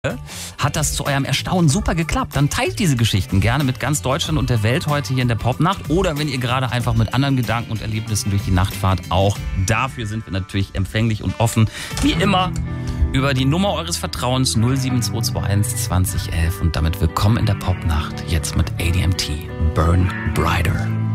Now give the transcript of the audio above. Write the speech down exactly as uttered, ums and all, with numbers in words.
hat das zu eurem Erstaunen super geklappt. Dann teilt diese Geschichten gerne mit ganz Deutschland und der Welt heute hier in der Popnacht. Oder wenn ihr gerade einfach mit anderen Gedanken und Erlebnissen durch die Nacht fahrt, auch dafür sind wir natürlich empfänglich und offen. Wie immer über die Nummer eures Vertrauens null sieben zwei zwei eins zwanzig elf. Und damit willkommen in der Popnacht. Jetzt mit A D M T. Burn Brighter.